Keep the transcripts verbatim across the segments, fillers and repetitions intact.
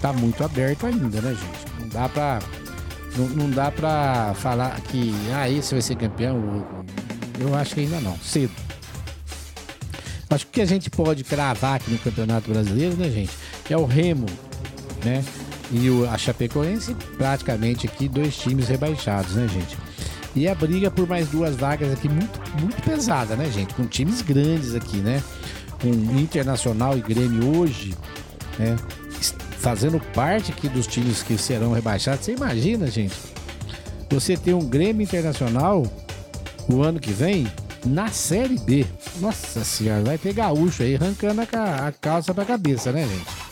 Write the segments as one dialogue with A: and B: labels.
A: tá muito aberto ainda, né, gente? Não dá pra, não, não dá pra falar que, ah, esse vai ser campeão. Eu acho que ainda não, cedo. Acho que o que a gente pode cravar aqui no Campeonato Brasileiro, né, gente, é o Remo, né, e o, a Chapecoense, praticamente aqui dois times rebaixados, né, gente. E a briga por mais duas vagas aqui muito, muito pesada, né, gente, com times grandes aqui, né, com Internacional e Grêmio hoje, né, fazendo parte aqui dos times que serão rebaixados. Você imagina, gente, você ter um Grêmio Internacional o ano que vem na Série B. Nossa senhora, vai ter gaúcho aí arrancando a, ca- a calça pra cabeça, né, gente?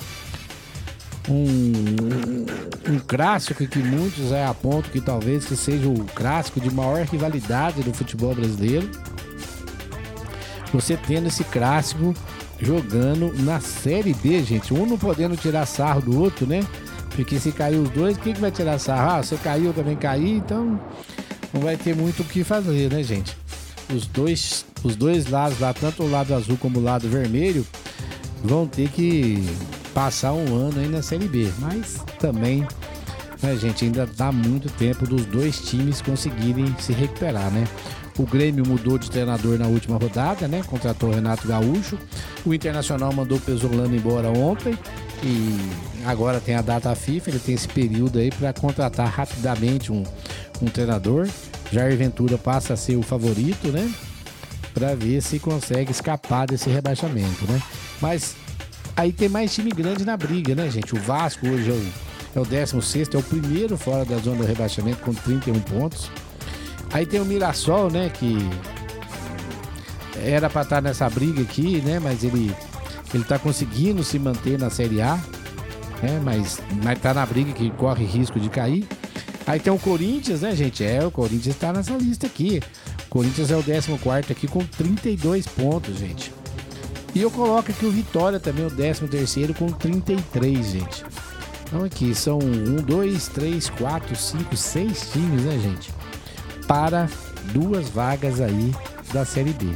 A: Um, um clássico que muitos é, apontam que talvez que seja o clássico de maior rivalidade do futebol brasileiro. Você tendo esse clássico jogando na Série B, gente. Um não podendo tirar sarro do outro, né? Porque se cair os dois, quem que vai tirar sarro? Ah, você caiu, eu também caí, então não vai ter muito o que fazer, né, gente? Os dois, os dois lados lá, tanto o lado azul como o lado vermelho, vão ter que passar um ano aí na Série B. Mas também, né, gente, ainda dá muito tempo dos dois times conseguirem se recuperar, né? O Grêmio mudou de treinador na última rodada, né? Contratou o Renato Gaúcho. O Internacional mandou o Pesolano embora ontem e agora tem a data FIFA. Ele tem esse período aí para contratar rapidamente um, um treinador. Jair Ventura passa a ser o favorito, né? Para ver se consegue escapar desse rebaixamento, né? Mas aí tem mais time grande na briga, né, gente? O Vasco hoje é o, é o décimo sexto, é o primeiro fora da zona do rebaixamento com trinta e um pontos. Aí tem o Mirassol, né, que era para estar nessa briga aqui, né, mas ele ele tá conseguindo se manter na Série A, né, mas mas tá na briga que corre risco de cair. Aí tem o Corinthians, né, gente? É, o Corinthians tá nessa lista aqui. O Corinthians é o décimo quarto aqui com trinta e dois pontos, gente. E eu coloco aqui o Vitória também, o décimo terceiro com trinta e três, gente. Então aqui são um, dois, três, quatro, cinco, seis times, né, gente? Para duas vagas aí da Série B.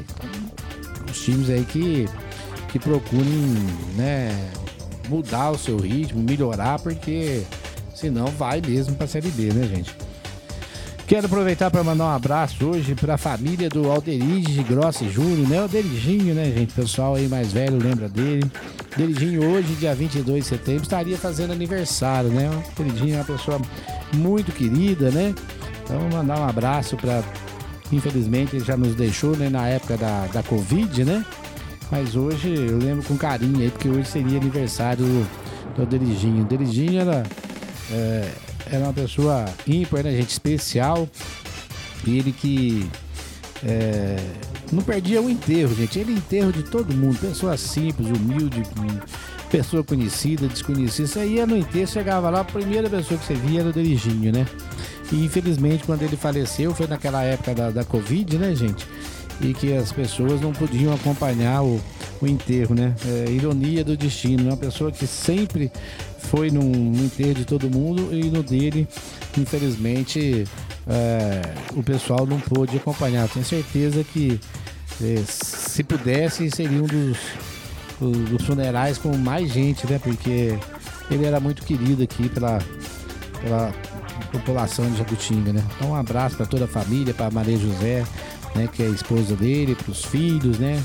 A: Os times aí que, que procurem, né, mudar o seu ritmo, melhorar, porque senão vai mesmo para a Série B, né, gente? Quero aproveitar para mandar um abraço hoje para a família do Alderige Grossi Júnior, né? O Deriginho, né, gente? O pessoal aí mais velho lembra dele. Deriginho hoje, dia vinte e dois de setembro, estaria fazendo aniversário, né? O Deriginho é uma pessoa muito querida, né? Então, mandar um abraço para... Infelizmente, ele já nos deixou, né, na época da, da Covid, né? Mas hoje eu lembro com carinho aí, porque hoje seria aniversário do, do Deriginho. O Deriginho era, é, era uma pessoa ímpar, né, gente? Especial. Ele que é, não perdia o enterro, gente. Ele enterro de todo mundo. Pessoa simples, humilde, pessoa conhecida, desconhecida. Você ia no enterro, chegava lá, a primeira pessoa que você via era o Deriginho, né? E infelizmente quando ele faleceu foi naquela época da, da Covid, né, gente? E que as pessoas não podiam acompanhar o, o enterro, né? É, ironia do destino, uma pessoa que sempre foi no, no enterro de todo mundo e no dele, infelizmente, é, o pessoal não pôde acompanhar. Tenho certeza que é, se pudesse seria um dos, dos funerais com mais gente, né? Porque ele era muito querido aqui pela, pela população de Jacutinga, né? Então um abraço para toda a família, para Maria José, né, que é a esposa dele, para os filhos, né?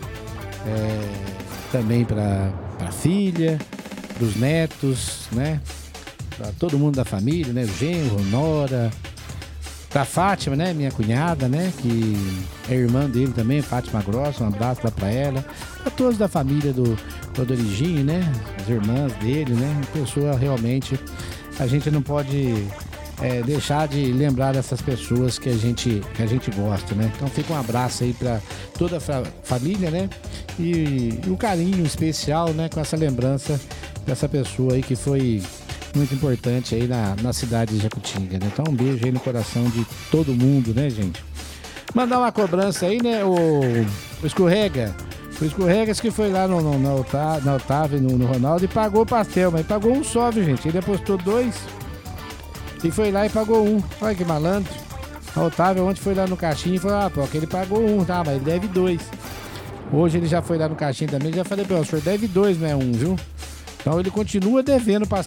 A: É, também para a filha, para os netos, né? Para todo mundo da família, né? O genro, Nora, para Fátima, né? Minha cunhada, né? Que é irmã dele também, Fátima Grossa, um abraço lá para ela, para todos da família do, do Doriginho, né? As irmãs dele, né? Pessoa realmente, a gente não pode É, deixar de lembrar dessas pessoas que a gente, que a gente gosta, né? Então fica um abraço aí para toda a fa- família, né? E, e um carinho especial, né? Com essa lembrança dessa pessoa aí que foi muito importante aí na, na cidade de Jacutinga, né? Então um beijo aí no coração de todo mundo, né, gente? Mandar uma cobrança aí, né? O, o Escorrega. O Escorregas que foi lá no, no, na, Otávio, na Otávio, no, no Ronaldo e pagou o pastel, mas pagou um só, viu, gente? Ele apostou dois e foi lá e pagou um. Olha que malandro. O Otávio ontem foi lá no caixinha e falou, ah, pô, que ele pagou um, tá, mas ele deve dois. Hoje ele já foi lá no caixinha também, já falei, pô, o senhor deve dois, não é um, viu? Então ele continua devendo pastel.